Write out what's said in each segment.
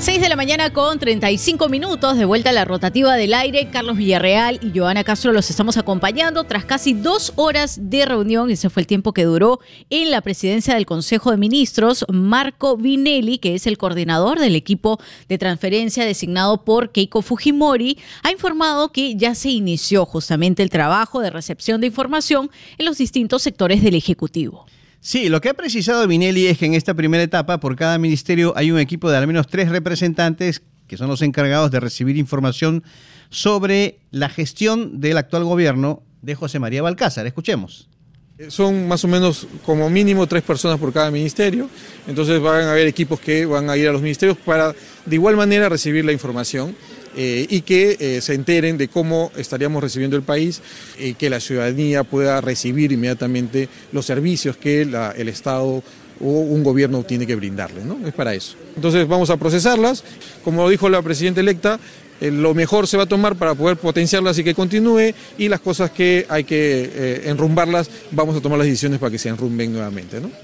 6 de la mañana con 35 minutos, de vuelta a la rotativa del aire. Carlos Villarreal y Joana Castro los estamos acompañando tras casi 2 horas de reunión. Ese fue el tiempo que duró en la presidencia del Consejo de Ministros. Marco Vinelli, que es el coordinador del equipo de transferencia designado por Keiko Fujimori, ha informado que ya se inició justamente el trabajo de recepción de información en los distintos sectores del Ejecutivo. Sí, lo que ha precisado Vinelli es que en esta primera etapa, por cada ministerio hay un equipo de al menos 3 representantes que son los encargados de recibir información sobre la gestión del actual gobierno de José María Balcázar. Escuchemos. Son más o menos como mínimo 3 personas por cada ministerio, entonces van a haber equipos que van a ir a los ministerios para de igual manera recibir la información. Y que se enteren de cómo estaríamos recibiendo el país, que la ciudadanía pueda recibir inmediatamente los servicios que el Estado o un gobierno tiene que brindarle, ¿no? Es para eso. Entonces vamos a procesarlas, como dijo la presidenta electa, lo mejor se va a tomar para poder potenciarlas y que continúe, y las cosas que hay que enrumbarlas, vamos a tomar las decisiones para que se enrumben nuevamente, ¿no?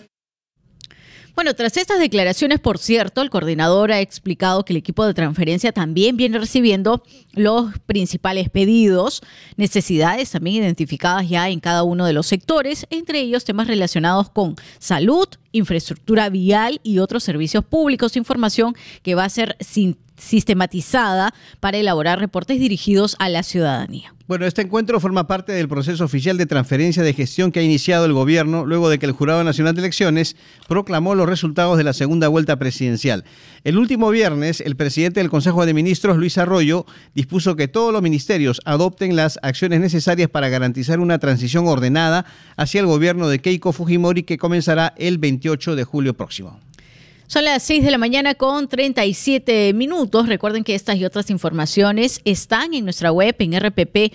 Bueno, tras estas declaraciones, por cierto, el coordinador ha explicado que el equipo de transferencia también viene recibiendo los principales pedidos, necesidades también identificadas ya en cada uno de los sectores, entre ellos temas relacionados con salud, infraestructura vial y otros servicios públicos, información que va a ser sistematizada para elaborar reportes dirigidos a la ciudadanía. Bueno, este encuentro forma parte del proceso oficial de transferencia de gestión que ha iniciado el gobierno luego de que el Jurado Nacional de Elecciones proclamó los resultados de la segunda vuelta presidencial. El último viernes, el presidente del Consejo de Ministros, Luis Arroyo, dispuso que todos los ministerios adopten las acciones necesarias para garantizar una transición ordenada hacia el gobierno de Keiko Fujimori, que comenzará el 28 de julio próximo. Son las 6 de la mañana con 37 minutos. Recuerden que estas y otras informaciones están en nuestra web en rpp.pe.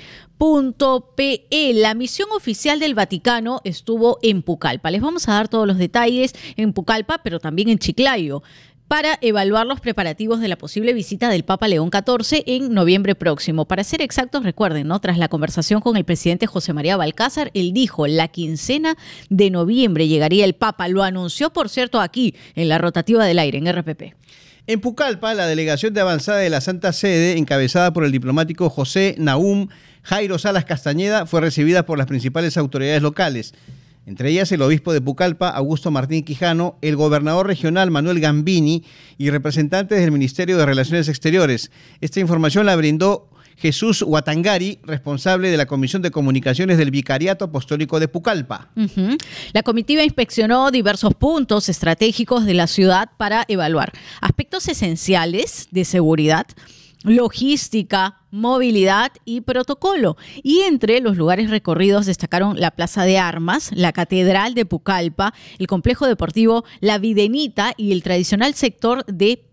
La misión oficial del Vaticano estuvo en Pucallpa. Les vamos a dar todos los detalles en Pucallpa, pero también en Chiclayo, para evaluar los preparativos de la posible visita del Papa León XIV en noviembre próximo. Para ser exactos, recuerden, ¿no? Tras la conversación con el presidente José María Balcázar, él dijo la quincena de noviembre llegaría el Papa. Lo anunció, por cierto, aquí en la rotativa del aire, en RPP. En Pucallpa, la delegación de avanzada de la Santa Sede, encabezada por el diplomático José Nahum Jairo Salas Castañeda, fue recibida por las principales autoridades locales. Entre ellas el obispo de Pucallpa, Augusto Martín Quijano, el gobernador regional Manuel Gambini y representantes del Ministerio de Relaciones Exteriores. Esta información la brindó Jesús Huatangari, responsable de la Comisión de Comunicaciones del Vicariato Apostólico de Pucallpa. La comitiva inspeccionó diversos puntos estratégicos de la ciudad para evaluar aspectos esenciales de seguridad, logística, movilidad y protocolo. Y entre los lugares recorridos destacaron la Plaza de Armas, la Catedral de Pucallpa, el complejo deportivo La Videnita y el tradicional sector de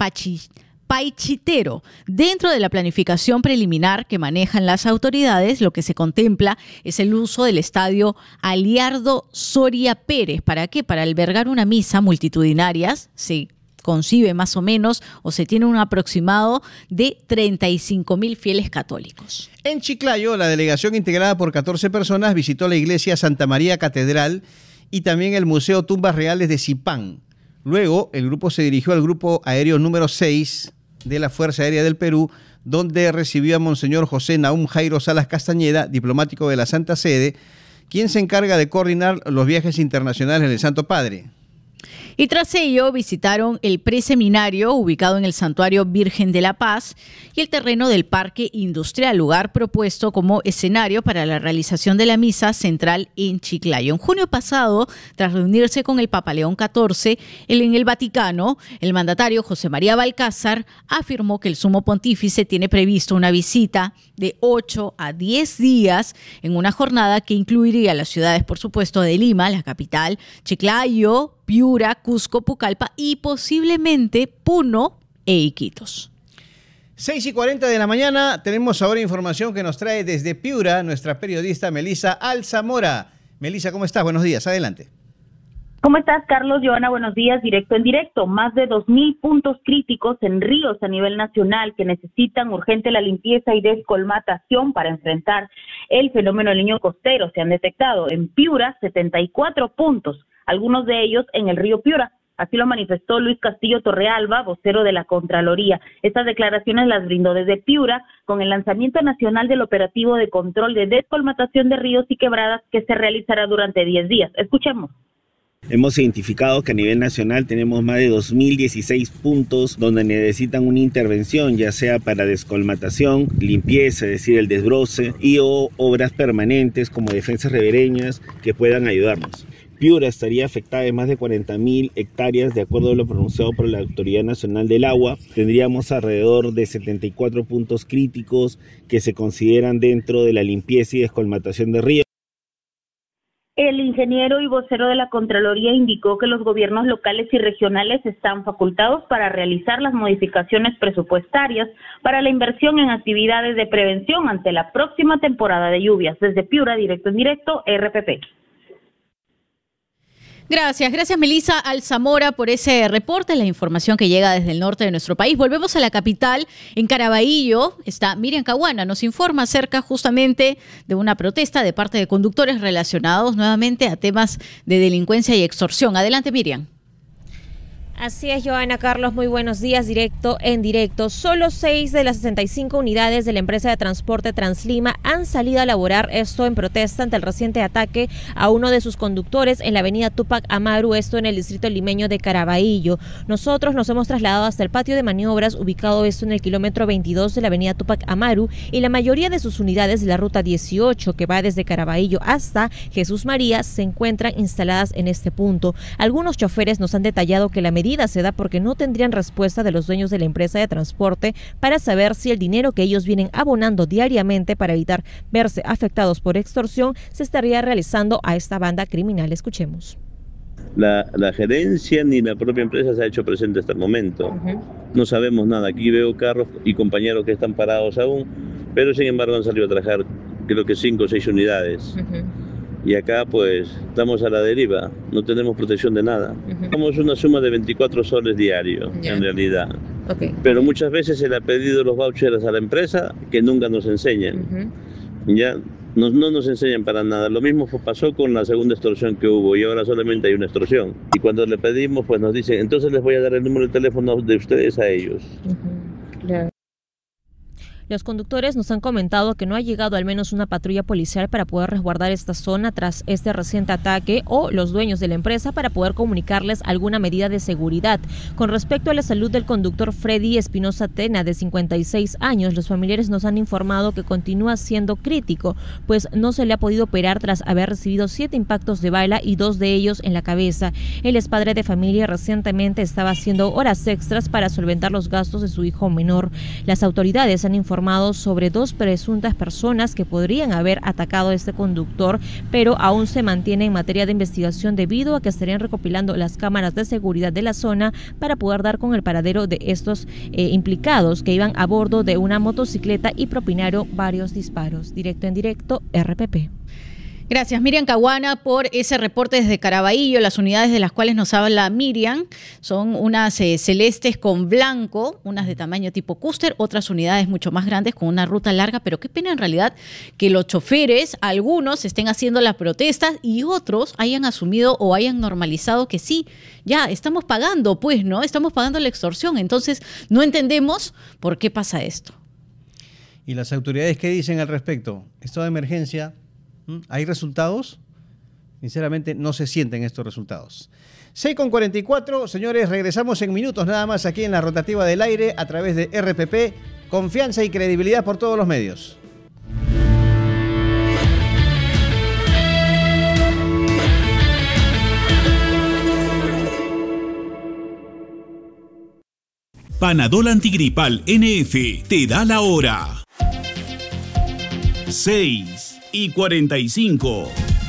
Paichitero. Dentro de la planificación preliminar que manejan las autoridades, lo que se contempla es el uso del estadio Aliardo Soria Pérez. ¿Para qué? Para albergar una misa multitudinaria, sí, concibe más o menos, o se tiene un aproximado de 35.000 fieles católicos. En Chiclayo, la delegación integrada por 14 personas visitó la iglesia Santa María Catedral y también el Museo Tumbas Reales de Zipán. Luego, el grupo se dirigió al grupo aéreo número 6 de la Fuerza Aérea del Perú, donde recibió a Monseñor José Nahum Jairo Salas Castañeda, diplomático de la Santa Sede, quien se encarga de coordinar los viajes internacionales del Santo Padre. Y tras ello visitaron el preseminario ubicado en el Santuario Virgen de la Paz y el terreno del Parque Industrial, lugar propuesto como escenario para la realización de la misa central en Chiclayo. En junio pasado, tras reunirse con el Papa León XIV en el Vaticano, el mandatario José María Balcázar afirmó que el sumo pontífice tiene previsto una visita de 8 a 10 días en una jornada que incluiría las ciudades, por supuesto, de Lima, la capital, Chiclayo, Piura, Cusco, Pucallpa y posiblemente Puno e Iquitos. 6:40 de la mañana, tenemos ahora información que nos trae desde Piura nuestra periodista Melissa Alzamora. Melissa, ¿cómo estás? Buenos días, adelante. ¿Cómo estás, Carlos? Joana, buenos días. Directo en directo. Más de 2.000 puntos críticos en ríos a nivel nacional que necesitan urgente la limpieza y descolmatación para enfrentar el fenómeno del niño costero. Se han detectado en Piura 74 puntos, algunos de ellos en el río Piura. Así lo manifestó Luis Castillo Torrealba, vocero de la Contraloría. Estas declaraciones las brindó desde Piura con el lanzamiento nacional del operativo de control de descolmatación de ríos y quebradas que se realizará durante 10 días. Escuchemos. Hemos identificado que a nivel nacional tenemos más de 2016 puntos donde necesitan una intervención, ya sea para descolmatación, limpieza, es decir, el desbroce, y o obras permanentes como defensas ribereñas que puedan ayudarnos. Piura estaría afectada en más de 40.000 hectáreas, de acuerdo a lo pronunciado por la Autoridad Nacional del Agua. Tendríamos alrededor de 74 puntos críticos que se consideran dentro de la limpieza y descolmatación de ríos. El ingeniero y vocero de la Contraloría indicó que los gobiernos locales y regionales están facultados para realizar las modificaciones presupuestarias para la inversión en actividades de prevención ante la próxima temporada de lluvias. Desde Piura, directo en directo, RPP. Gracias Melissa Alzamora por ese reporte, la información que llega desde el norte de nuestro país. Volvemos a la capital, en Caraballo está Miriam Caguana, nos informa acerca justamente de una protesta de parte de conductores relacionados nuevamente a temas de delincuencia y extorsión. Adelante, Miriam. Así es, Joana, Carlos, muy buenos días, directo en directo. Solo 6 de las 65 unidades de la empresa de transporte Translima han salido a laborar, esto en protesta ante el reciente ataque a uno de sus conductores en la avenida Túpac Amaru, esto en el distrito limeño de Caraballo. Nosotros nos hemos trasladado hasta el patio de maniobras, ubicado esto en el kilómetro 22 de la avenida Túpac Amaru, y la mayoría de sus unidades de la ruta 18, que va desde Caraballo hasta Jesús María, se encuentran instaladas en este punto. Algunos choferes nos han detallado que la medida se da porque no tendrían respuesta de los dueños de la empresa de transporte para saber si el dinero que ellos vienen abonando diariamente para evitar verse afectados por extorsión se estaría realizando a esta banda criminal. Escuchemos. La gerencia ni la propia empresa se ha hecho presente hasta el momento. No sabemos nada. Aquí veo carros y compañeros que están parados aún, pero sin embargo han salido a trabajar creo que 5 o 6 unidades. Y acá pues estamos a la deriva, no tenemos protección de nada. Tenemos una suma de 24 soles diarios, en realidad. Pero muchas veces se le ha pedido los vouchers a la empresa que nunca nos enseñan. Ya no nos enseñan para nada. Lo mismo pasó con la segunda extorsión que hubo y ahora solamente hay una extorsión. Y cuando le pedimos pues nos dicen, entonces les voy a dar el número de teléfono de ustedes a ellos. Los conductores nos han comentado que no ha llegado al menos una patrulla policial para poder resguardar esta zona tras este reciente ataque, o los dueños de la empresa para poder comunicarles alguna medida de seguridad. Con respecto a la salud del conductor Freddy Espinosa Tena, de 56 años, los familiares nos han informado que continúa siendo crítico, pues no se le ha podido operar tras haber recibido 7 impactos de bala y 2 de ellos en la cabeza. Él es padre de familia y recientemente estaba haciendo horas extras para solventar los gastos de su hijo menor. Las autoridades han informado sobre 2 presuntas personas que podrían haber atacado a este conductor, pero aún se mantiene en materia de investigación debido a que estarían recopilando las cámaras de seguridad de la zona para poder dar con el paradero de estos implicados que iban a bordo de una motocicleta y propinaron varios disparos. Directo en directo, RPP. Gracias, Miriam Caguana, por ese reporte desde Caraballo. Las unidades de las cuales nos habla Miriam son unas celestes con blanco, unas de tamaño tipo cúster, otras unidades mucho más grandes con una ruta larga, pero qué pena en realidad que los choferes, algunos estén haciendo las protestas y otros hayan asumido o hayan normalizado que sí, ya estamos pagando, pues, ¿no? Estamos pagando la extorsión, entonces no entendemos por qué pasa esto. ¿Y las autoridades qué dicen al respecto? ¿Estado de emergencia? ¿Hay resultados? Sinceramente, no se sienten estos resultados. 6:44, señores, regresamos en minutos nada más aquí en la rotativa del aire a través de RPP. Confianza y credibilidad por todos los medios. Panadol Antigripal NF te da la hora. 6:45.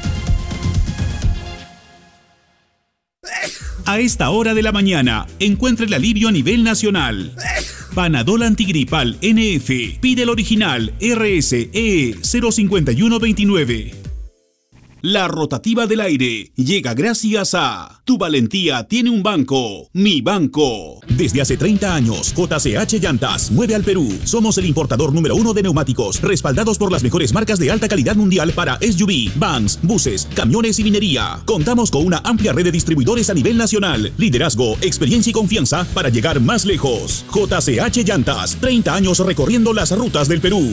A esta hora de la mañana, encuentra el alivio a nivel nacional. Panadol Antigripal NF. Pide el original RSE 05129. La rotativa del aire llega gracias a Tu valentía tiene un banco, Mi Banco. Desde hace 30 años, JCH Llantas mueve al Perú. Somos el importador número 1 de neumáticos, respaldados por las mejores marcas de alta calidad mundial para SUV, vans, buses, camiones y minería. Contamos con una amplia red de distribuidores a nivel nacional. Liderazgo, experiencia y confianza para llegar más lejos. JCH Llantas, 30 años recorriendo las rutas del Perú.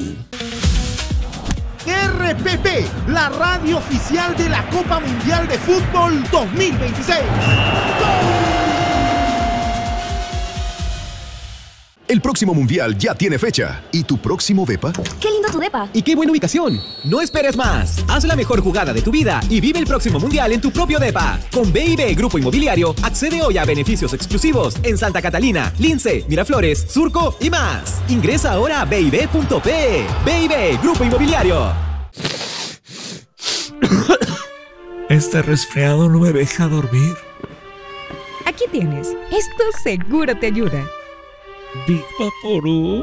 RPP, la radio oficial de la Copa Mundial de Fútbol 2026. El próximo mundial ya tiene fecha. ¿Y tu próximo depa? ¡Qué lindo tu depa! ¡Y qué buena ubicación! No esperes más. Haz la mejor jugada de tu vida y vive el próximo mundial en tu propio depa. Con B&B Grupo Inmobiliario, accede hoy a beneficios exclusivos en Santa Catalina, Lince, Miraflores, Surco y más. Ingresa ahora a bib.pe. B&B Grupo Inmobiliario. Este resfriado no me deja dormir. Aquí tienes. Esto seguro te ayuda. Big Vaporub.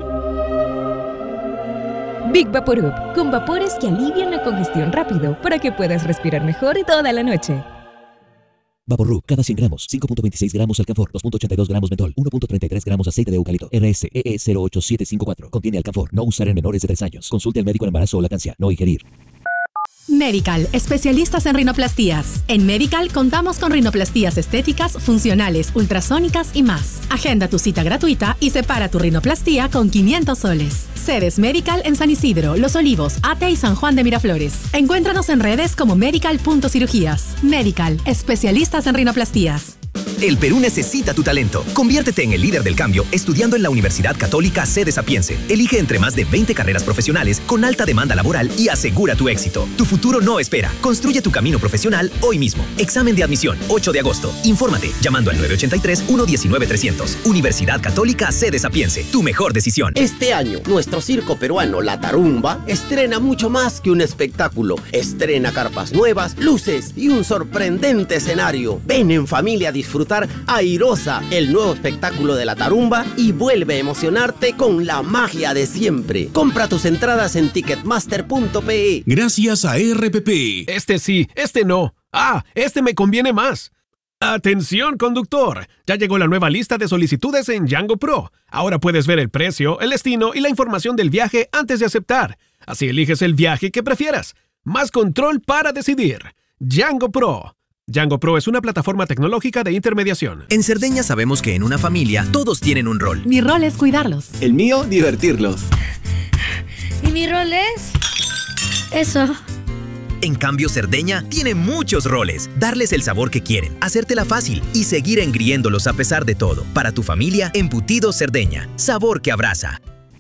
Big Vaporub, con vapores que alivian la congestión rápido para que puedas respirar mejor toda la noche. Vaporub, cada 100 gramos, 5.26 gramos alcanfor, 2.82 gramos mentol, 1.33 gramos aceite de eucalipto, RSEE 08754. Contiene alcanfor, no usar en menores de 3 años. Consulte al médico en embarazo o lactancia, no ingerir. Medical, especialistas en rinoplastías. En Medical contamos con rinoplastías estéticas, funcionales, ultrasónicas y más. Agenda tu cita gratuita y separa tu rinoplastía con 500 soles. Sedes Medical en San Isidro, Los Olivos, Ate y San Juan de Miraflores. Encuéntranos en redes como medical.cirugías. Medical, especialistas en rinoplastías. El Perú necesita tu talento. Conviértete en el líder del cambio estudiando en la Universidad Católica Sede Sapiense. Elige entre más de 20 carreras profesionales con alta demanda laboral y asegura tu éxito. Tu futuro no espera. Construye tu camino profesional hoy mismo. Examen de admisión, 8 de agosto. Infórmate llamando al 983-119-300. Universidad Católica Sede Sapiense. Tu mejor decisión. Este año, nuestro circo peruano La Tarumba estrena mucho más que un espectáculo. Estrena carpas nuevas, luces y un sorprendente escenario. Ven en familia a disfrutar Airosa, el nuevo espectáculo de La Tarumba, y vuelve a emocionarte con la magia de siempre. Compra tus entradas en ticketmaster.pe. Gracias a RPP. Este sí, este no. Ah, este me conviene más. ¡Atención, conductor! Ya llegó la nueva lista de solicitudes en Django Pro. Ahora puedes ver el precio, el destino y la información del viaje antes de aceptar. Así eliges el viaje que prefieras. Más control para decidir. Django Pro. Django Pro es una plataforma tecnológica de intermediación. En Cerdeña sabemos que en una familia todos tienen un rol. Mi rol es cuidarlos. El mío, divertirlos. ¿Y mi rol es? Eso. En cambio, Cerdeña tiene muchos roles. Darles el sabor que quieren, hacértela fácil y seguir engriéndolos a pesar de todo. Para tu familia, Embutidos Cerdeña. Sabor que abraza.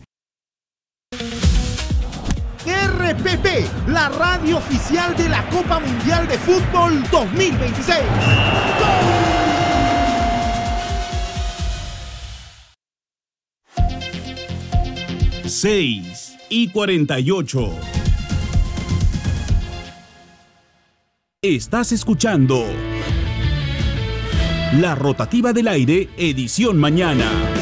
RPP, la radio oficial de la Copa Mundial de Fútbol 2026. ¡Gol! 6:48. Estás escuchando La Rotativa del Aire, edición mañana.